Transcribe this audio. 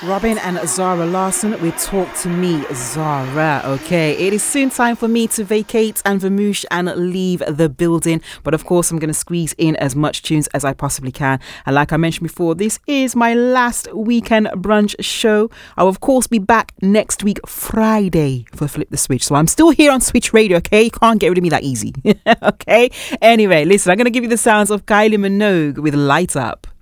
Robin and Zara Larson with Talk to Me, Zara. Okay, it is soon time for me to vacate and Vermouche and leave the building. But of course, I'm going to squeeze in as much tunes as I possibly can. And like I mentioned before, this is my last weekend brunch show. I will, of course, be back next week, Friday, for Flip the Switch. So I'm still here on Switch Radio, okay? You can't get rid of me that easy. Okay? Anyway, listen, I'm going to give you the sounds of Kylie Minogue with Light Up.